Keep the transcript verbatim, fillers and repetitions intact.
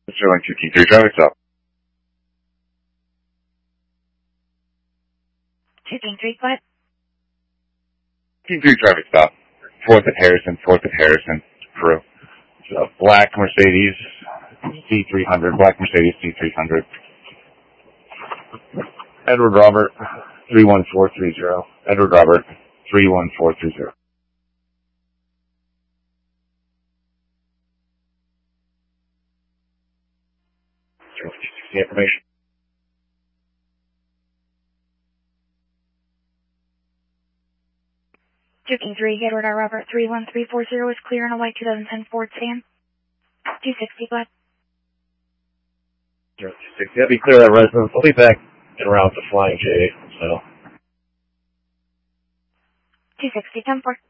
Sterling two T three, traffic stop. two T three, what? T three, traffic stop. fourth at Harrison, fourth at Harrison, crew. It's a black Mercedes C three hundred, black Mercedes C three hundred. Edward Robert, three one four three zero. Edward Robert, three one four three zero. The information. two King three, Edward R. Robert, three one three four zero is clear on a white twenty ten Ford sedan. two sixty, bud. two sixty, that'd be clear that residence. I'll be back en route to Flying J, so. two sixty, ten four.